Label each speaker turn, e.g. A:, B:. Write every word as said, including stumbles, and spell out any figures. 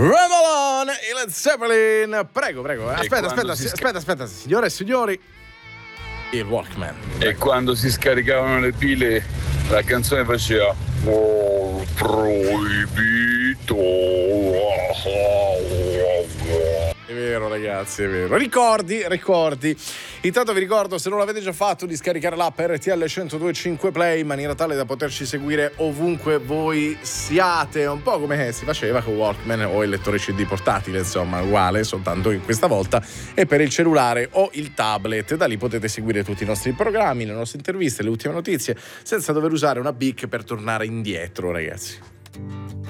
A: Revolon, i Led Zeppelin. Prego, prego. Aspetta, aspetta,
B: si
A: aspetta, aspetta, signore e signori. Il Walkman. Prego.
B: E quando si scaricavano le pile, la canzone faceva oh, proibito.
A: È vero, ragazzi, è vero. Ricordi, ricordi. Intanto vi ricordo, se non l'avete già fatto, di scaricare l'app R T L centodue e cinque Play in maniera tale da poterci seguire ovunque voi siate, un po' come si faceva con Walkman o il lettore C D portatile, insomma, uguale, soltanto che questa volta è per il cellulare o il tablet. Da lì potete seguire tutti i nostri programmi, le nostre interviste, le ultime notizie, senza dover usare una B I C per tornare indietro, ragazzi.